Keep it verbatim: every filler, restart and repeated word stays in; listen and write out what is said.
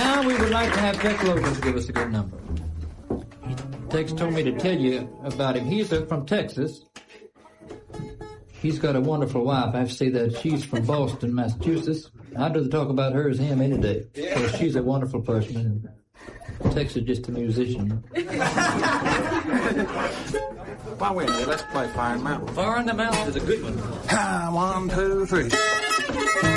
Now we would like to have Tex Logan give us a good number. Tex told me to tell you about him. He's uh, from Texas. He's got a wonderful wife. I have to say that she's from Boston, Massachusetts. I'd rather talk about her as him any day. Because she's a wonderful person. And Tex is just a musician. Why, wait a minute. Let's play Fire in the Mountains. Fire in the Mountains is a good one. Ah, one, two, three.